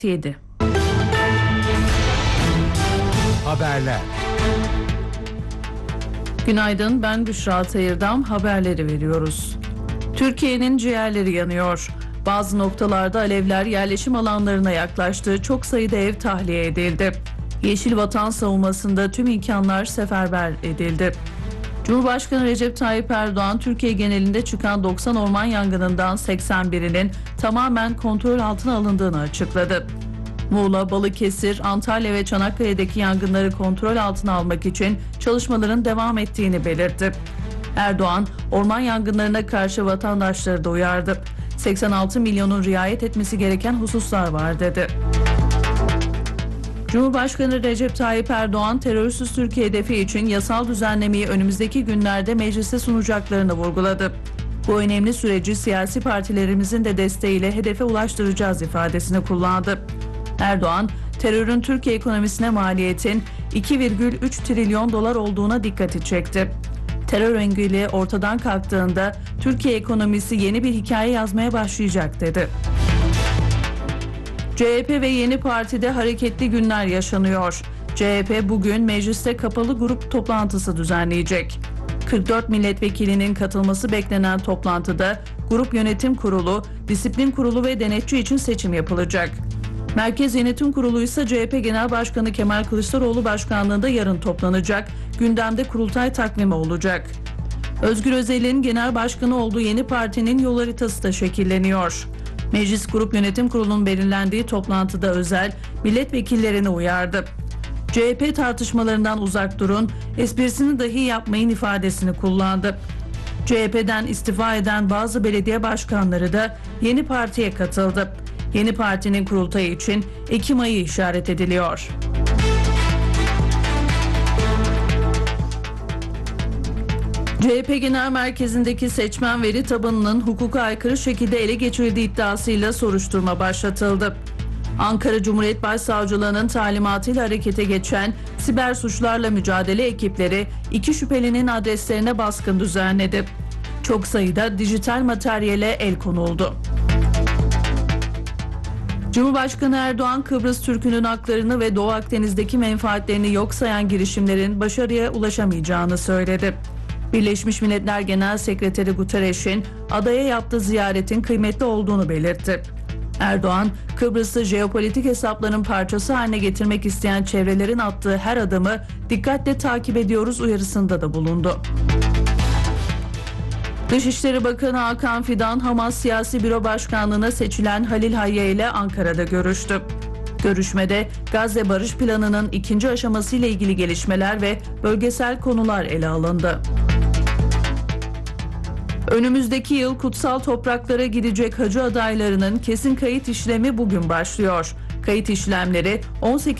7. Haberler. Günaydın, ben Büşra Tayırdam, haberleri veriyoruz. Türkiye'nin ciğerleri yanıyor. Bazı noktalarda alevler yerleşim alanlarına yaklaştı, çok sayıda ev tahliye edildi. Yeşil Vatan savunmasında tüm imkanlar seferber edildi. Cumhurbaşkanı Recep Tayyip Erdoğan, Türkiye genelinde çıkan 90 orman yangınından 81'inin tamamen kontrol altına alındığını açıkladı. Muğla, Balıkesir, Antalya ve Çanakkale'deki yangınları kontrol altına almak için çalışmaların devam ettiğini belirtti. Erdoğan, orman yangınlarına karşı vatandaşları da uyardı. 86 milyonun riayet etmesi gereken hususlar var dedi. Cumhurbaşkanı Recep Tayyip Erdoğan, terörsüz Türkiye hedefi için yasal düzenlemeyi önümüzdeki günlerde meclise sunacaklarını vurguladı. Bu önemli süreci siyasi partilerimizin de desteğiyle hedefe ulaştıracağız ifadesini kullandı. Erdoğan, terörün Türkiye ekonomisine maliyetin 2,3 trilyon dolar olduğuna dikkati çekti. Terör engeli ortadan kalktığında Türkiye ekonomisi yeni bir hikaye yazmaya başlayacak dedi. CHP ve Yeni Parti'de hareketli günler yaşanıyor. CHP bugün mecliste kapalı grup toplantısı düzenleyecek. 44 milletvekilinin katılması beklenen toplantıda Grup Yönetim Kurulu, Disiplin Kurulu ve Denetçi için seçim yapılacak. Merkez Yönetim Kurulu ise CHP Genel Başkanı Kemal Kılıçdaroğlu başkanlığında yarın toplanacak. Gündemde kurultay takvimi olacak. Özgür Özel'in genel başkanı olduğu Yeni Parti'nin yol haritası da şekilleniyor. Meclis Grup Yönetim Kurulu'nun belirlendiği toplantıda Özel, milletvekillerini uyardı. CHP tartışmalarından uzak durun, esprisini dahi yapmayın ifadesini kullandı. CHP'den istifa eden bazı belediye başkanları da Yeni Parti'ye katıldı. Yeni Parti'nin kurultayı için Ekim ayı işaret ediliyor. CHP Genel Merkezi'ndeki seçmen veri tabanının hukuka aykırı şekilde ele geçirildiği iddiasıyla soruşturma başlatıldı. Ankara Cumhuriyet Başsavcılığı'nın talimatıyla harekete geçen siber suçlarla mücadele ekipleri 2 şüphelinin adreslerine baskın düzenledi. Çok sayıda dijital materyale el konuldu. Cumhurbaşkanı Erdoğan, Kıbrıs Türk'ünün haklarını ve Doğu Akdeniz'deki menfaatlerini yok sayan girişimlerin başarıya ulaşamayacağını söyledi. Birleşmiş Milletler Genel Sekreteri Guterres'in adaya yaptığı ziyaretin kıymetli olduğunu belirtti. Erdoğan, Kıbrıs'ı jeopolitik hesapların parçası haline getirmek isteyen çevrelerin attığı her adımı dikkatle takip ediyoruz uyarısında da bulundu. Dışişleri Bakanı Hakan Fidan, Hamas Siyasi Büro Başkanlığı'na seçilen Halil Hayya ile Ankara'da görüştü. Görüşmede Gazze Barış Planı'nın 2. aşaması ile ilgili gelişmeler ve bölgesel konular ele alındı. Önümüzdeki yıl kutsal topraklara gidecek hacı adaylarının kesin kayıt işlemi bugün başlıyor. Kayıt işlemleri 18